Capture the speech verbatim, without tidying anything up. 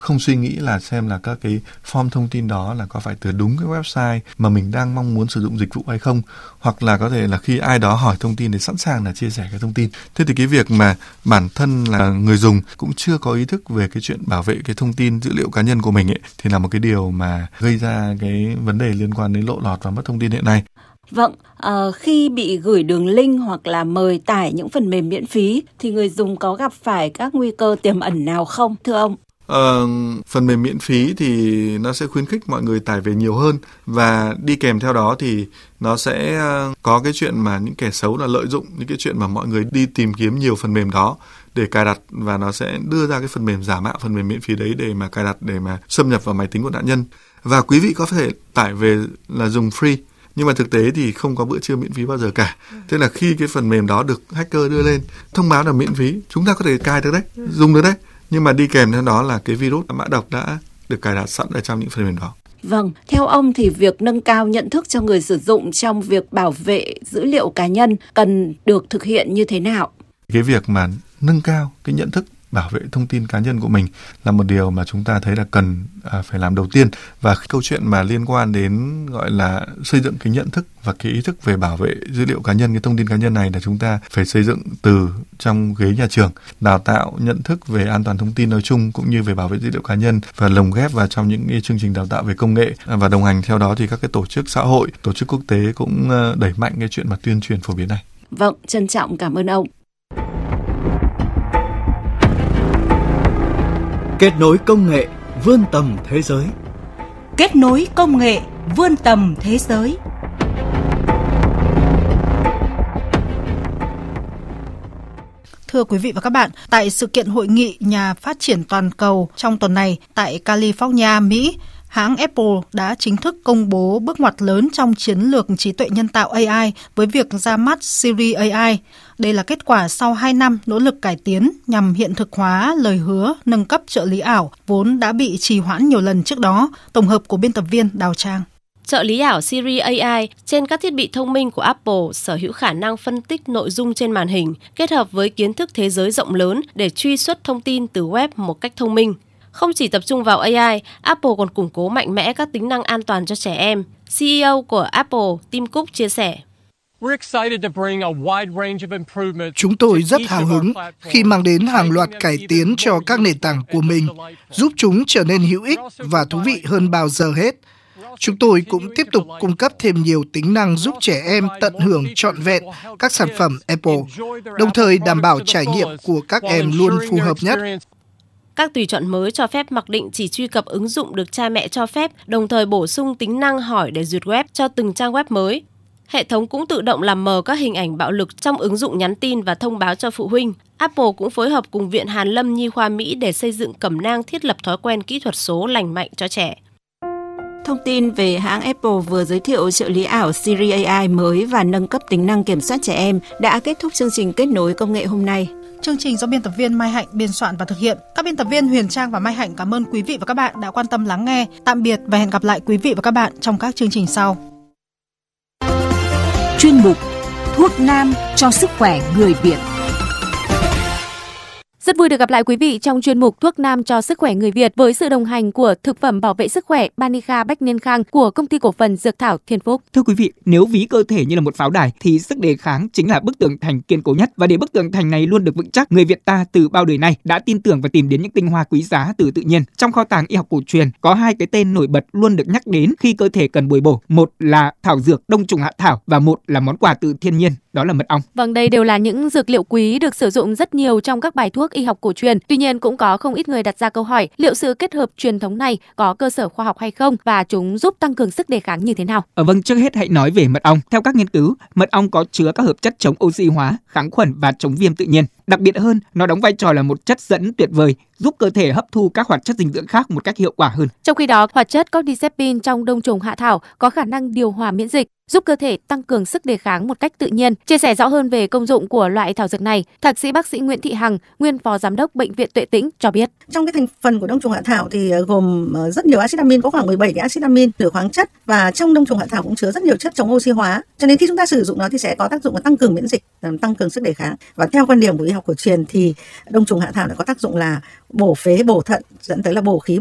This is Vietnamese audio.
không suy nghĩ là xem là các cái form thông tin đó là có phải từ đúng cái website mà mình đang mong muốn sử dụng dịch vụ hay không, hoặc là có thể là khi ai đó hỏi thông tin thì sẵn sàng là chia sẻ cái thông tin. Thế thì cái việc mà bản thân là người dùng cũng chưa có ý thức về cái chuyện bảo vệ cái thông tin dữ liệu cá nhân của mình ấy, thì là một cái điều mà gây ra cái vấn đề liên quan đến lộ lọt và mất thông tin hiện nay. Vâng, uh, khi bị gửi đường link hoặc là mời tải những phần mềm miễn phí thì người dùng có gặp phải các nguy cơ tiềm ẩn nào không, thưa ông? Ờ, phần mềm miễn phí thì nó sẽ khuyến khích mọi người tải về nhiều hơn, và đi kèm theo đó thì nó sẽ có cái chuyện mà những kẻ xấu là lợi dụng những cái chuyện mà mọi người đi tìm kiếm nhiều phần mềm đó để cài đặt, và nó sẽ đưa ra cái phần mềm giả mạo phần mềm miễn phí đấy để mà cài đặt, để mà xâm nhập vào máy tính của nạn nhân. Và quý vị có thể tải về là dùng free, nhưng mà thực tế thì không có bữa trưa miễn phí bao giờ cả. Thế là khi cái phần mềm đó được hacker đưa lên thông báo là miễn phí, chúng ta có thể cài được đấy, dùng được đấy, nhưng mà đi kèm theo đó là cái virus, mã độc đã được cài đặt sẵn ở trong những phần mềm đó. Vâng, theo ông thì việc nâng cao nhận thức cho người sử dụng trong việc bảo vệ dữ liệu cá nhân cần được thực hiện như thế nào? Cái việc mà nâng cao cái nhận thức bảo vệ thông tin cá nhân của mình là một điều mà chúng ta thấy là cần à, phải làm đầu tiên. Và câu chuyện mà liên quan đến gọi là xây dựng cái nhận thức và cái ý thức về bảo vệ dữ liệu cá nhân, cái thông tin cá nhân này là chúng ta phải xây dựng từ trong ghế nhà trường, đào tạo nhận thức về an toàn thông tin nói chung cũng như về bảo vệ dữ liệu cá nhân, và lồng ghép vào trong những cái chương trình đào tạo về công nghệ. Và đồng hành theo đó thì các cái tổ chức xã hội, tổ chức quốc tế cũng đẩy mạnh cái chuyện mà tuyên truyền phổ biến này. Vâng, trân trọng cảm ơn ông. Kết nối công nghệ vươn tầm thế giới. Kết nối công nghệ vươn tầm thế giới. Thưa quý vị và các bạn, tại sự kiện hội nghị nhà phát triển toàn cầu trong tuần này tại California, Mỹ, hãng Apple đã chính thức công bố bước ngoặt lớn trong chiến lược trí tuệ nhân tạo a i với việc ra mắt Siri a i. Đây là kết quả sau hai năm nỗ lực cải tiến nhằm hiện thực hóa lời hứa nâng cấp trợ lý ảo vốn đã bị trì hoãn nhiều lần trước đó. Tổng hợp của biên tập viên Đào Trang. Trợ lý ảo Siri a i trên các thiết bị thông minh của Apple sở hữu khả năng phân tích nội dung trên màn hình, kết hợp với kiến thức thế giới rộng lớn để truy xuất thông tin từ web một cách thông minh. Không chỉ tập trung vào a i, Apple còn củng cố mạnh mẽ các tính năng an toàn cho trẻ em. xê e ô của Apple, Tim Cook chia sẻ. Chúng tôi rất hào hứng khi mang đến hàng loạt cải tiến cho các nền tảng của mình, giúp chúng trở nên hữu ích và thú vị hơn bao giờ hết. Chúng tôi cũng tiếp tục cung cấp thêm nhiều tính năng giúp trẻ em tận hưởng trọn vẹn các sản phẩm Apple, đồng thời đảm bảo trải nghiệm của các em luôn phù hợp nhất. Các tùy chọn mới cho phép mặc định chỉ truy cập ứng dụng được cha mẹ cho phép, đồng thời bổ sung tính năng hỏi để duyệt web cho từng trang web mới. Hệ thống cũng tự động làm mờ các hình ảnh bạo lực trong ứng dụng nhắn tin và thông báo cho phụ huynh. Apple cũng phối hợp cùng Viện Hàn Lâm Nhi khoa Mỹ để xây dựng cẩm nang thiết lập thói quen kỹ thuật số lành mạnh cho trẻ. Thông tin về hãng Apple vừa giới thiệu trợ lý ảo Siri a i mới và nâng cấp tính năng kiểm soát trẻ em đã kết thúc chương trình kết nối công nghệ hôm nay. Chương trình do biên tập viên Mai Hạnh biên soạn và thực hiện. Các biên tập viên Huyền Trang và Mai Hạnh cảm ơn quý vị và các bạn đã quan tâm lắng nghe. Tạm biệt và hẹn gặp lại quý vị và các bạn trong các chương trình sau. Chuyên mục Thuốc nam cho sức khỏe người Việt. Rất vui được gặp lại quý vị trong chuyên mục Thuốc nam cho sức khỏe người Việt với sự đồng hành của thực phẩm bảo vệ sức khỏe Banica Bách Niên Khang của Công ty cổ phần Dược thảo Thiên Phúc. Thưa quý vị, nếu ví cơ thể như là một pháo đài thì sức đề kháng chính là bức tường thành kiên cố nhất, và để bức tường thành này luôn được vững chắc, người Việt ta từ bao đời nay đã tin tưởng và tìm đến những tinh hoa quý giá từ tự nhiên. Trong kho tàng y học cổ truyền có hai cái tên nổi bật luôn được nhắc đến khi cơ thể cần bồi bổ, một là thảo dược đông trùng hạ thảo và một là món quà từ thiên nhiên, đó là mật ong. Vâng, đây đều là những dược liệu quý được sử dụng rất nhiều trong các bài thuốc y học cổ truyền. Tuy nhiên cũng có không ít người đặt ra câu hỏi liệu sự kết hợp truyền thống này có cơ sở khoa học hay không và chúng giúp tăng cường sức đề kháng như thế nào? Ở vâng, trước hết hãy nói về mật ong. Theo các nghiên cứu, mật ong có chứa các hợp chất chống oxy hóa, kháng khuẩn và chống viêm tự nhiên. Đặc biệt hơn, nó đóng vai trò là một chất dẫn tuyệt vời, giúp cơ thể hấp thu các hoạt chất dinh dưỡng khác một cách hiệu quả hơn. Trong khi đó, hoạt chất cordycepin trong đông trùng hạ thảo có khả năng điều hòa miễn dịch, giúp cơ thể tăng cường sức đề kháng một cách tự nhiên. Chia sẻ rõ hơn về công dụng của loại thảo dược này, thạc sĩ bác sĩ Nguyễn Thị Hằng, nguyên phó giám đốc Bệnh viện Tuệ Tĩnh cho biết. Trong cái thành phần của đông trùng hạ thảo thì gồm rất nhiều axit amin, có khoảng mười bảy cái axit amin, nửa khoáng chất, và trong đông trùng hạ thảo cũng chứa rất nhiều chất chống oxy hóa. Cho nên khi chúng ta sử dụng nó thì sẽ có tác dụng tăng cường miễn dịch, tăng cường sức đề kháng. Và theo quan điểm của y y học cổ truyền thì đông trùng hạ thảo lại có tác dụng là bổ phế bổ thận, dẫn tới là bổ khí